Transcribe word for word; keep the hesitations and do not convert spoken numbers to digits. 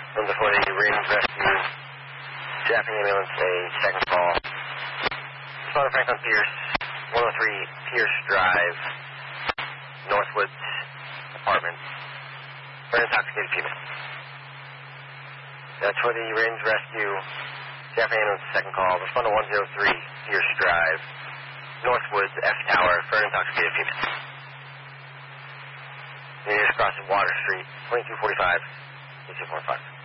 Number forty, Raymond Rescue, Jaffing Ambulance, a second call. Respond to Franklin Pierce, one oh three Pierce Drive, Northwoods Apartment. For an intoxicated female. That's for the Raymond Rescue, Jaffing Ambulance, second call. Respond to one oh three Pierce Drive, Northwoods F Tower, for an intoxicated female. You just crossing Water Street, twenty-two forty-five, eighteen forty-five.